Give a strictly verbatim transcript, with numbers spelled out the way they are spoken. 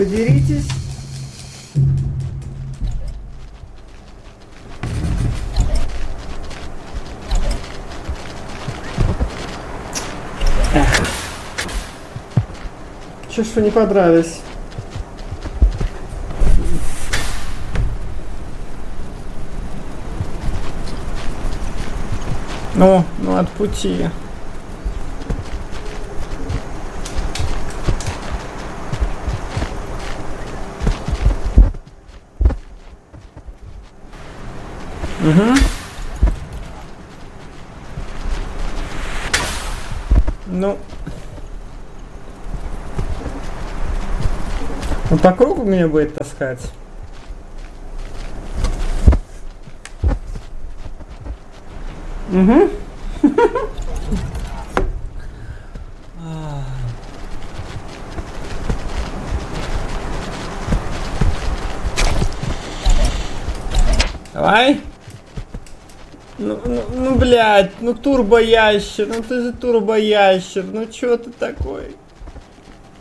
подеритесь. Эх. Чё ж вы не подрались? Ну, ну от пути. Угу. Ну. Он по кругу меня будет таскать. Угу. Давай. Ну, ну, ну, блядь, ну турбоящер, ну ты же турбоящер, ну чё ты такой?